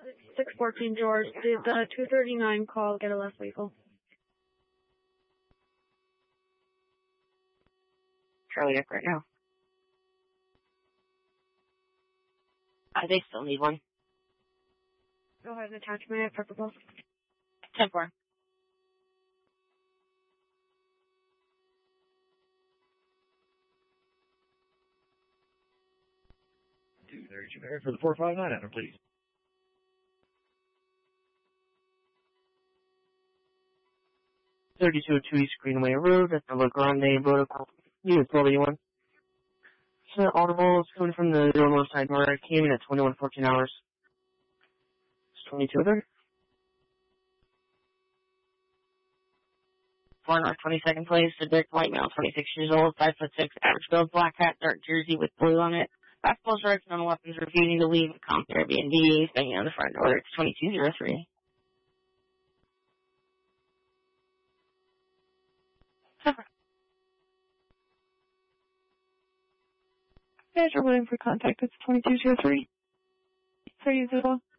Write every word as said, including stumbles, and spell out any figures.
six fourteen George, did the two thirty-nine call get a less lethal? Charlie up right now. Uh, they still need one. Go ahead and attach my purple. ten four. two thirty-two Barrett for the four five nine item, please. thirty-two oh two East Greenway Road at the La Grande Protocol. Unit twelve eighty-one. So audible is coming from the Illinois side where it came in at twenty-one fourteen hours. It's twenty-two there. four North twenty-second place, a Dick white male, twenty-six years old, five foot six, average build, black hat, dark jersey with blue on it. Basketball stripes on weapons, refusing to leave, comp Airbnb, banging on the front door. It's twenty-two oh three. Guys are waiting for contact. It's twenty-two oh three. thirty as well.